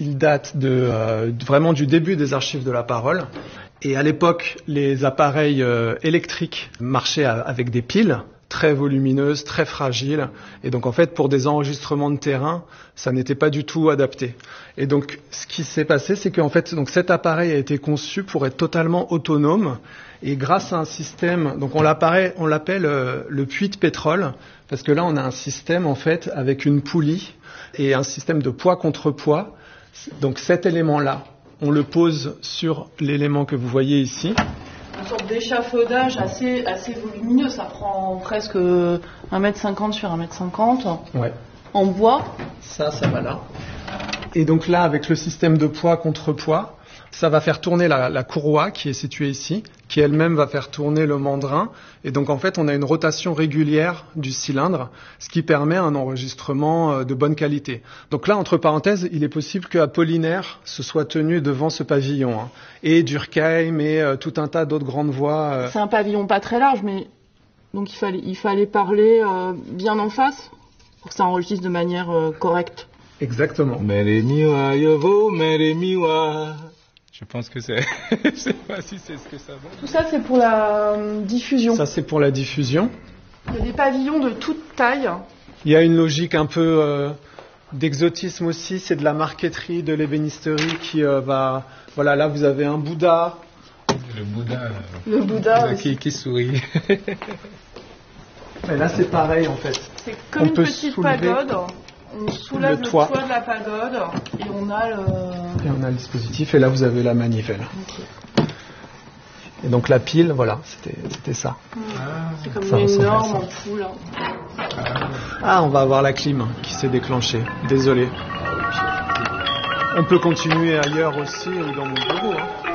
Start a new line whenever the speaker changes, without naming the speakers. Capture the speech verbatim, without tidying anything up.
il date de, euh, vraiment du début des archives de la parole. Et à l'époque, les appareils euh, électriques marchaient à, avec des piles très volumineuses, très fragiles. Et donc, en fait, pour des enregistrements de terrain, ça n'était pas du tout adapté. Et donc, ce qui s'est passé, c'est qu'en fait, donc, cet appareil a été conçu pour être totalement autonome. Et grâce à un système, donc on l'appelle, on l'appelle euh, le puits de pétrole, parce que là, on a un système, en fait, avec une poulie et un système de poids contre poids. Donc, cet élément-là, on le pose sur l'élément que vous voyez ici.
Une sorte d'échafaudage assez, assez volumineux, ça prend presque un mètre cinquante sur un mètre cinquante.
Ouais.
En bois.
Ça, ça va là. Et donc là, avec le système de poids contre poids, ça va faire tourner la, la courroie qui est située ici, qui elle-même va faire tourner le mandrin. Et donc en fait, on a une rotation régulière du cylindre, ce qui permet un enregistrement de bonne qualité. Donc là, entre parenthèses, il est possible qu'Apollinaire se soit tenu devant ce pavillon, hein, et Durkheim et euh, tout un tas d'autres grandes voix. Euh...
C'est un pavillon pas très large, mais donc il fallait, il fallait parler euh, bien en face pour que ça enregistre de manière euh, correcte.
Exactement.
Meremiwa, yovo, meremiwa. Je pense que c'est... Je sais pas si c'est ce que ça vaut.
Tout ça, c'est pour la euh, diffusion.
Ça, c'est pour la diffusion.
Il y a des pavillons de toute taille.
Il y a une logique un peu euh, d'exotisme aussi. C'est de la marqueterie, de l'ébénisterie qui euh, va... Voilà, là, vous avez un Bouddha.
Le Bouddha.
Le Bouddha
Le qui, qui sourit.
Et là, c'est pareil, en fait.
C'est comme
on
une petite pagode. On soulève le, le toit. toit de la pagode et on a le...
Et on a le dispositif, et là vous avez la manivelle. Okay. Et donc la pile, voilà, c'était, c'était ça.
Mmh. Ah, c'est comme ça une énorme ampoule.
Ah, on va avoir la clim qui s'est déclenchée. Désolé. On peut continuer ailleurs aussi ou dans mon bureau. Hein.